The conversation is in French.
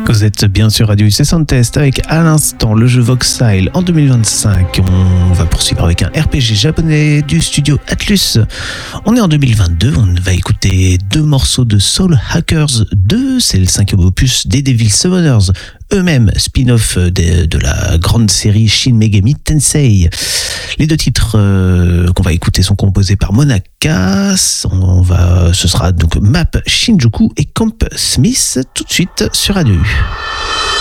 Vous êtes bien sur Radio UC Test avec à l'instant le jeu Voxile en 2025. On va poursuivre avec un RPG japonais du studio Atlus. On est en 2022, on va écouter 2 morceaux de Soul Hackers 2, c'est le 5e opus des Devil Summoners, eux-mêmes spin-off de la grande série Shin Megami Tensei. Les 2 titres qu'on va écouter sont composés par Monaka. Ce sera donc Map Shinjuku et Camp Smith tout de suite sur Radio U.